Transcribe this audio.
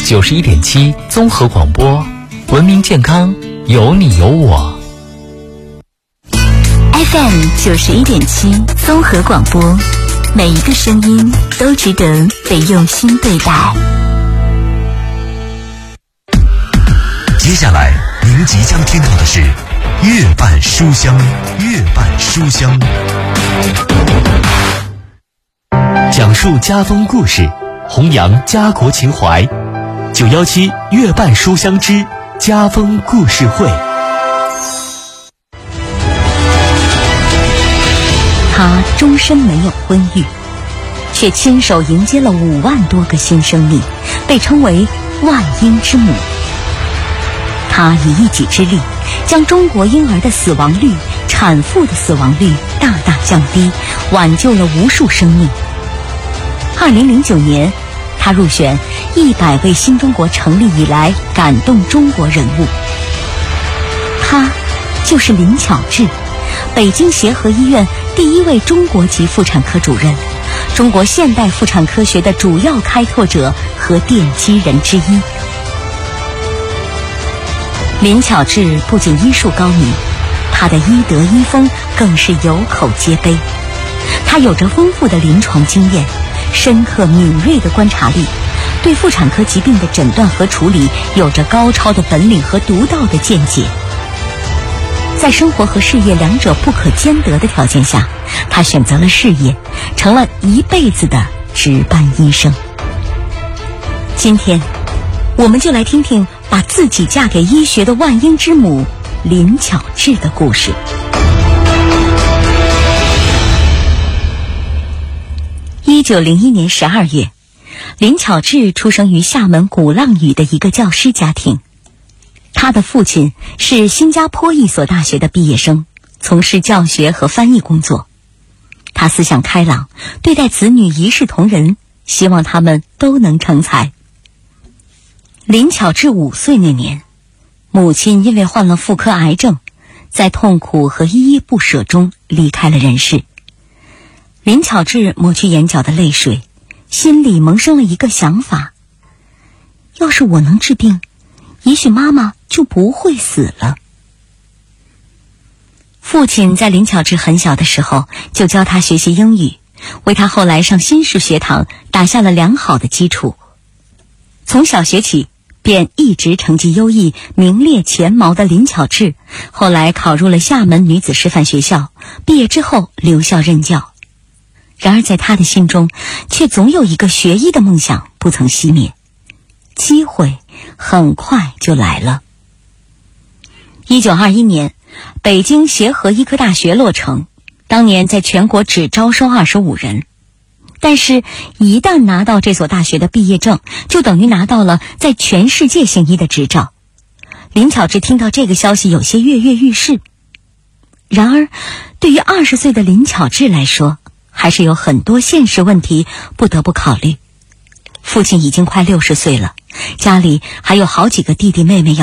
91.7综合广播，文明健康，有你有我。 FM 91.7综合广播，每一个声音都值得被用心对待。 接下来您即将听到的是月半书香，月半书香， 讲述家风故事，弘扬家国情怀。917月半书香之家风故事会。 他终身没有婚育，却亲手迎接了5万多个新生命，被称为万婴之母。他以一己之力，将中国婴儿的死亡率、产妇的死亡率大大降低，挽救了无数生命。2009年，他入选100位新中国成立以来感动中国人物。他就是林巧稚，北京协和医院第1位中国籍妇产科主任，中国现代妇产科学的主要开拓者和奠基人之一。林巧稚不仅医术高明，她的医德医风更是有口皆碑。她有着丰富的临床经验，深刻敏锐的观察力，对妇产科疾病的诊断和处理有着高超的本领和独到的见解。在生活和事业两者不可兼得的条件下，她选择了事业，成了一辈子的值班医生。今天我们就来听听把自己嫁给医学的万婴之母林巧稚的故事。1901年12月，林巧稚出生于厦门鼓浪屿的一个教师家庭。他的父亲是新加坡一所大学的毕业生，从事教学和翻译工作。他思想开朗，对待子女一视同仁，希望他们都能成才。林巧稚5岁那年，母亲因为患了妇科癌症，在痛苦和依依不舍中离开了人世。林巧稚抹去眼角的泪水，心里萌生了一个想法：要是我能治病，也许妈妈就不会死了。父亲在林巧稚很小的时候就教她学习英语，为她后来上新式学堂打下了良好的基础。从小学起便一直成绩优异，名列前茅的林巧稚，后来考入了厦门女子师范学校，毕业之后留校任教。然而在她的心中，却总有一个学医的梦想不曾熄灭。机会很快就来了。1921年，北京协和医科大学落成，当年在全国只招收25人。但是一旦拿到这所大学的毕业证，就等于拿到了在全世界行医的执照。林巧稚听到这个消息有些跃跃欲试。然而对于20岁的林巧稚来说，还是有很多现实问题不得不考虑。父亲已经快60岁了，家里还有好几个弟弟妹妹要